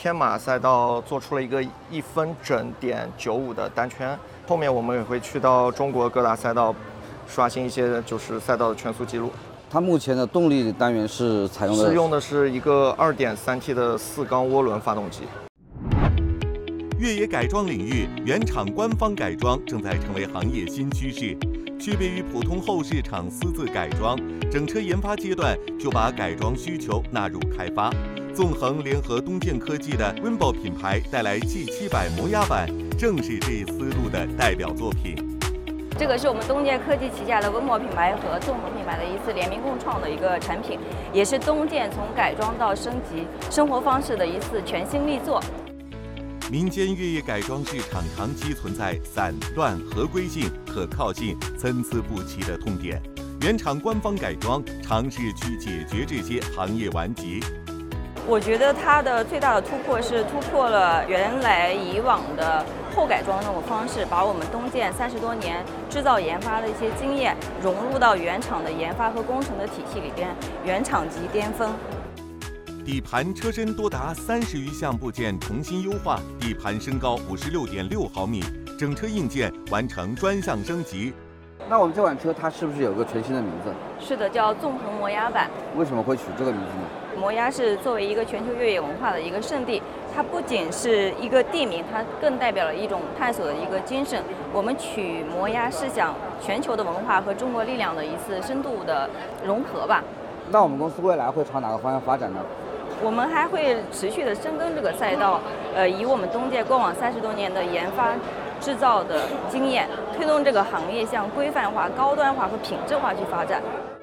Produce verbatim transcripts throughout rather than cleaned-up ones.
天马赛道做出了一个一分整点九五的单圈。后面我们也会去到中国各大赛道，刷新一些就是赛道的圈速记录。 它目前的动力单元是采用的是用的是一个 二点三 T 的四缸涡轮发动机。 越野改装领域，原厂官方改装正在成为行业新趋势。区别于普通后市场私自改装，整车研发阶段就把改装需求纳入开发。纵横联合东建科技的 Wimbo 品牌带来 G 七百 磨压版，正是这一思路的代表作品。 这个是我们东建科技旗下的温墨品牌和纵横品牌的一次联名共创的一个产品，也是东建从改装到升级生活方式的一次全新力作。 民间越野改装市场长期存在散乱、合规性、可靠性参差不齐的痛点，原厂官方改装尝试去解决这些行业顽疾。 我觉得它的最大的突破是突破了原来以往的后改装那种方式，把我们东建三十多年制造研发的一些经验融入到原厂的研发和工程的体系里边，原厂级巅峰。 底盘车身多达三十余项部件重新优化，底盘升高五十六点六毫米，整车硬件完成专项升级。 那我们这款车它是不是有个全新的名字？ 是的，叫纵横磨压版。 为什么会取这个名字呢？ 磨压是作为一个全球越野文化的一个圣地，它不仅是一个地名，它更代表了一种探索的一个精神。我们取磨压是想全球的文化和中国力量的一次深度的融合吧。 那我们公司未来会朝哪个方向发展呢？ 我们还会持续的深耕这个赛道，呃，以我们东建过往三十多年的研发、制造的经验，推动这个行业向规范化、高端化和品质化去发展。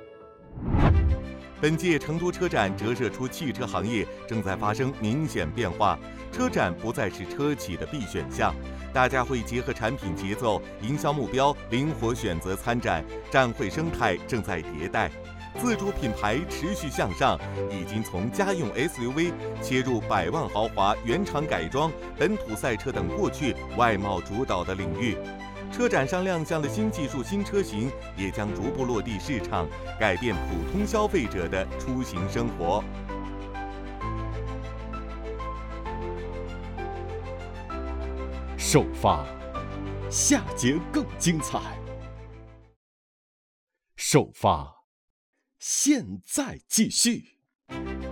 本届成都车展折射出汽车行业正在发生明显变化，车展不再是车企的必选项，大家会结合产品节奏、营销目标，灵活选择参展，展会生态正在迭代。自主品牌持续向上，已经从家用 S U V 切入百万豪华、原厂改装、本土赛车等过去外贸主导的领域。车展上亮相的新技术、新车型也将逐步落地市场，改变普通消费者的出行生活。 首发，下节更精彩。首发。现在继续。